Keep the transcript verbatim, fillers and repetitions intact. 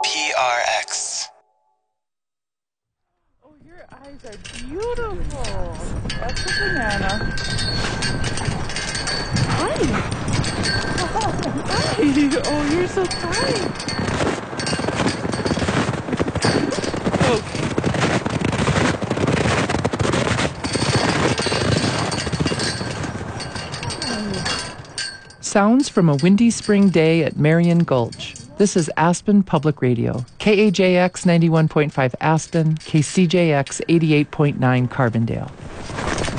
P R X. Oh, your eyes are beautiful. That's a banana. Hi. Oh, hi. Oh, you're so kind. Okay. Sounds from a windy spring day at Marion Gulch. This is Aspen Public Radio, K A J X ninety-one point five Aspen, K C J X eighty-eight point nine Carbondale.